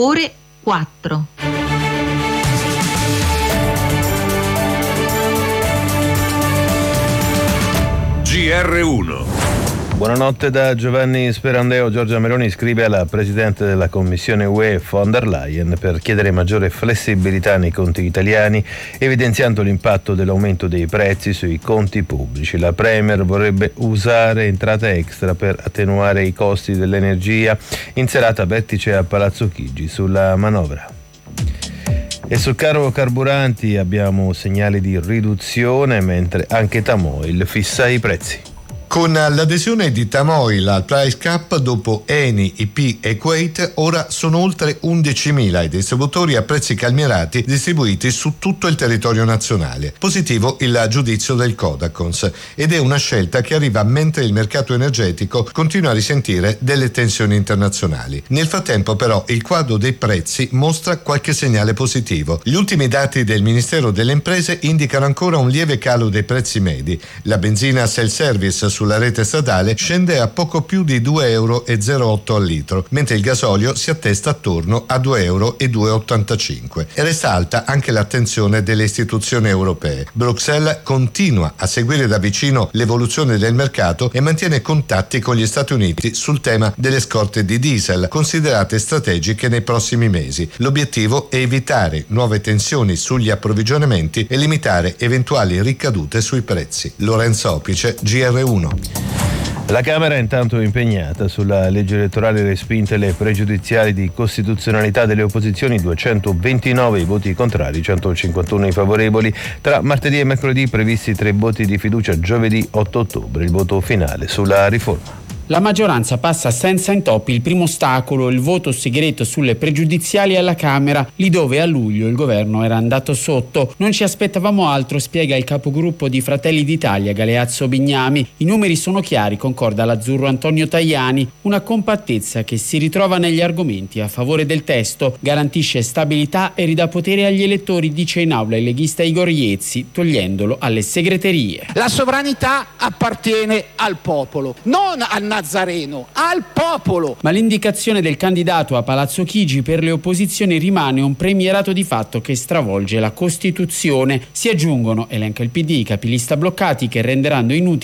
ore 4. GR1. Buonanotte da Giovanni Sperandeo. Giorgia Meloni scrive alla Presidente della Commissione UE von der Leyen per chiedere maggiore flessibilità nei conti italiani, evidenziando l'impatto dell'aumento dei prezzi sui conti pubblici. La Premier vorrebbe usare entrata extra per attenuare i costi dell'energia. In serata vertice a Palazzo Chigi sulla manovra. E sul caro carburanti abbiamo segnali di riduzione, mentre anche Tamoil fissa i prezzi. Con l'adesione di Tamoil al price cap dopo Eni, IP e Kuwait, ora sono oltre 11.000 i distributori a prezzi calmierati distribuiti su tutto il territorio nazionale. Positivo il giudizio del Codacons, ed è una scelta che arriva mentre il mercato energetico continua a risentire delle tensioni internazionali. Nel frattempo però il quadro dei prezzi mostra qualche segnale positivo. Gli ultimi dati del Ministero delle Imprese indicano ancora un lieve calo dei prezzi medi. La benzina self-service sulla rete stradale scende a poco più di 2,08 euro al litro, mentre il gasolio si attesta attorno a 2,285 euro. E resta alta anche l'attenzione delle istituzioni europee. Bruxelles continua a seguire da vicino l'evoluzione del mercato e mantiene contatti con gli Stati Uniti sul tema delle scorte di diesel, considerate strategiche nei prossimi mesi. L'obiettivo è evitare nuove tensioni sugli approvvigionamenti e limitare eventuali ricadute sui prezzi. Lorenzo Opice, GR1. La Camera è intanto impegnata sulla legge elettorale, respinte le pregiudiziali di costituzionalità delle opposizioni, 229 i voti contrari, 151 i favorevoli. Tra martedì e mercoledì previsti 3 voti di fiducia, giovedì 8 ottobre il voto finale sulla riforma. La maggioranza passa senza intoppi il primo ostacolo, il voto segreto sulle pregiudiziali alla Camera, lì dove a luglio il governo era andato sotto. Non ci aspettavamo altro, spiega il capogruppo di Fratelli d'Italia Galeazzo Bignami. I numeri sono chiari, concorda l'azzurro Antonio Tajani. Una compattezza che si ritrova negli argomenti a favore del testo, garantisce stabilità e ridà potere agli elettori, dice in aula il leghista Igor Iezzi, togliendolo alle segreterie. La sovranità appartiene al popolo, non al Nazareno, al popolo. Ma l'indicazione del candidato a Palazzo Chigi per le opposizioni rimane un premierato di fatto che stravolge la Costituzione. Si aggiungono, elenca il PD, i capilista bloccati che renderanno inutili